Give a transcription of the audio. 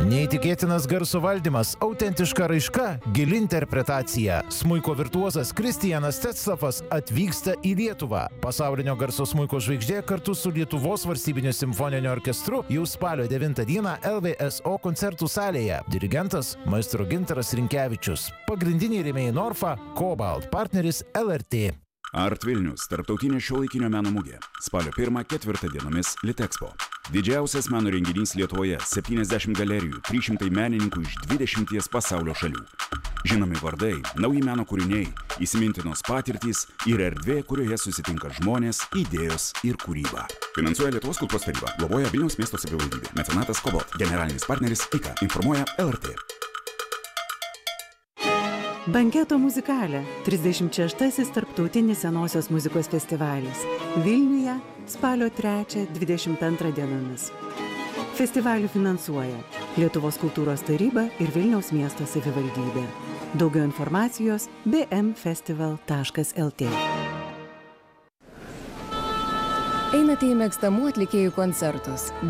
Neįtikėtinas garso valdymas, autentiška raiška, gili interpretacija. Smuiko virtuozas Kristijanas Tetzlaffas atvyksta į Lietuvą. Pasaulinio garso smuiko žvaigždė kartu su Lietuvos valstybiniu simfoniniu orkestru jau spalio 9 dieną LVSO koncertų salėje. Dirigentas maestro Gintaras Rinkevičius. Pagrindiniai rėmėjai Norfa, Cobalt, partneris LRT. Art Vilnius – tarptautinė šiuolaikinio meno mugė. Spalio 1-4 dienomis Litexpo. Didžiausias meno renginys Lietuvoje – 70 galerijų, 300 menininkų iš 20 pasaulio šalių. Žinomi vardai, nauji meno kūriniai, įsimintinos patirtys ir erdvė, kurioje susitinka žmonės, idėjos ir kūryba. Finansuoja Lietuvos kultūros taryba, globoja Vilniaus miesto savivaldybė, mecenatas Cobalt, generalinis partneris IKA, informuoja LRT. Banketo muzikalė – 36. tarptautinis senosios muzikos festivalis. Vilniuje spalio 3-22 dienomis. Festivalį finansuoja Lietuvos kultūros taryba ir Vilniaus miesto savivaldybė. Daugiau informacijos bmfestival.lt. Einate į mėgstamų atlikėjų koncertus.